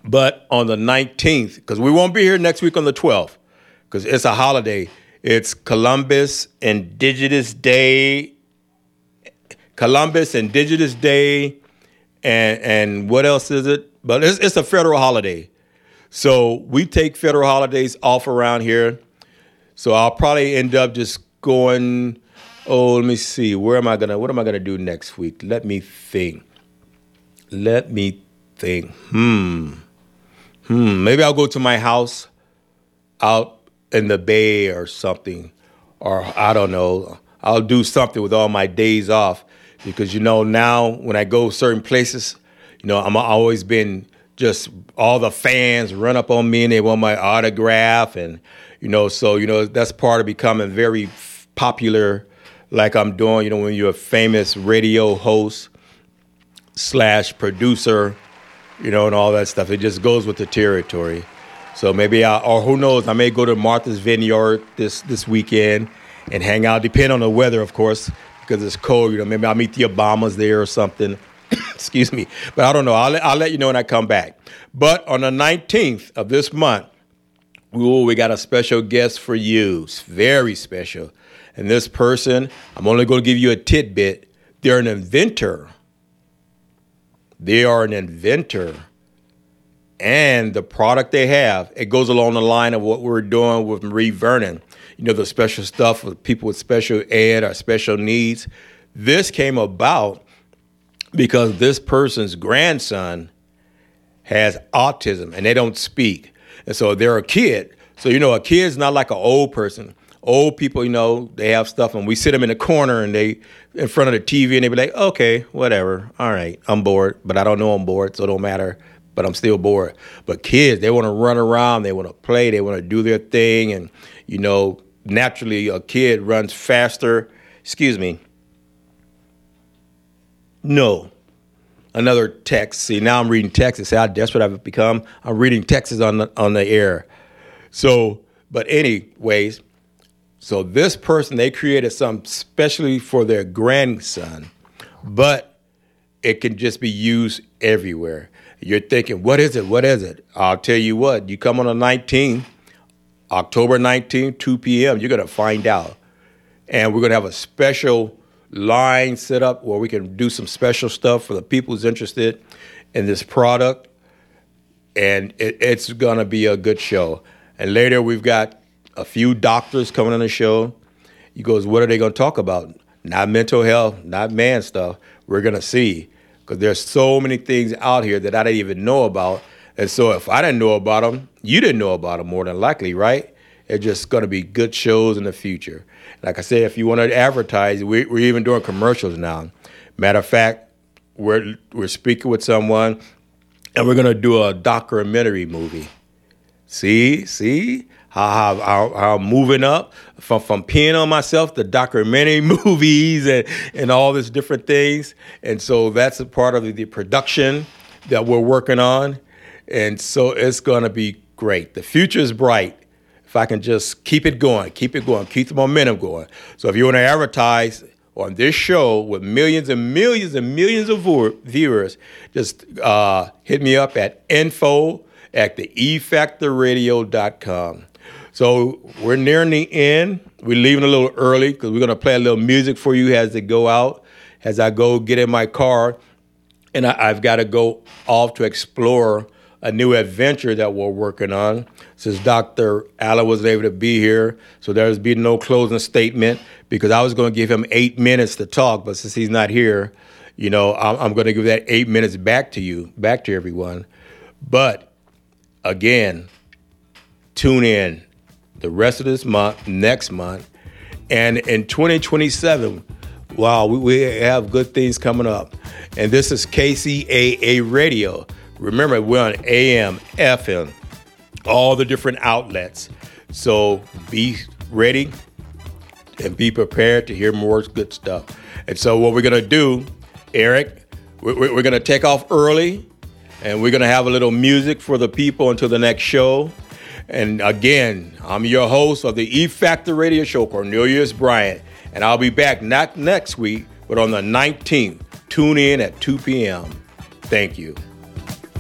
But on the 19th, because we won't be here next week on the 12th, because it's a holiday. It's Columbus Indigenous Day, and what else is it? But it's a federal holiday. So we take federal holidays off around here. So I'll probably end up just going, let me see. What am I gonna do next week? Let me think. Maybe I'll go to my house out in the Bay or something. Or I don't know. I'll do something with all my days off. Because, now when I go certain places, I'm always been just all the fans run up on me and they want my autograph. And, so, that's part of becoming very popular like I'm doing, when you're a famous radio host / producer, and all that stuff. It just goes with the territory. So maybe or who knows, I may go to Martha's Vineyard this weekend and hang out, depending on the weather, of course, because it's cold. Maybe I'll meet the Obamas there or something. Excuse me. But I don't know. I'll let you know when I come back. But on the 19th of this month, we got a special guest for you. It's very special. And this person, I'm only going to give you a tidbit. They're an inventor. They are an inventor. And the product they have, it goes along the line of what we're doing with Marie Vernon. The special stuff for people with special ed or special needs. This came about because this person's grandson has autism and they don't speak. And so they're a kid. So, a kid's not like an old person. Old people, they have stuff and we sit them in the corner and they in front of the TV and they be like, okay, whatever. All right, I'm bored, but I don't know I'm bored, so it don't matter. But I'm still bored. But kids, they want to run around, they want to play, they want to do their thing. And, naturally a kid runs faster. Excuse me. No. Another text. See, now I'm reading texts. See how desperate I've become? I'm reading texts on the air. So, but anyways, so this person, they created something specially for their grandson, but it can just be used everywhere. You're thinking, what is it? What is it? I'll tell you what, you come on the 19th, October 19th, 2 p.m., you're going to find out. And we're going to have a special line set up where we can do some special stuff for the people who's interested in this product. And it's going to be a good show. And later we've got a few doctors coming on the show. He goes, what are they going to talk about? Not mental health, not man stuff. We're going to see. Because there's so many things out here that I didn't even know about. And so if I didn't know about them, you didn't know about them more than likely, right? It's just going to be good shows in the future. Like I said, if you want to advertise, we're even doing commercials now. Matter of fact, we're speaking with someone, and we're going to do a documentary movie. See how I'm moving up from peeing on myself to documentary movies and all these different things. And so that's a part of the production that we're working on. And so it's going to be great. The future is bright. If I can just keep it going, keep the momentum going. So if you want to advertise on this show with millions and millions and millions of viewers, just hit me up at info@theefactorradio.com. So we're nearing the end. We're leaving a little early because we're going to play a little music for you as they go out, as I go get in my car. And I've got to go off to explore a new adventure that we're working on. Since Dr. Allen wasn't able to be here, so there's been no closing statement because I was going to give him 8 minutes to talk, but since he's not here, I'm going to give that 8 minutes back to you, back to everyone. But again, tune in the rest of this month, next month, and in 2027, wow, we have good things coming up. And this is KCAA Radio. Remember, we're on AM, FM, all the different outlets. So be ready and be prepared to hear more good stuff. And so what we're going to do, Eric, we're going to take off early, and we're going to have a little music for the people until the next show. And again, I'm your host of the E Factor Radio Show, Cornelius Bryant. And I'll be back not next week, but on the 19th. Tune in at 2 p.m. Thank you.